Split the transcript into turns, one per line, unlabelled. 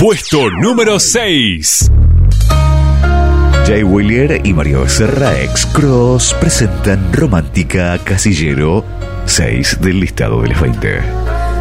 Puesto número 6.
Jay Wheeler y Mario Becerra X-Cross presentan Romántica Casillero, 6 del listado de los 20.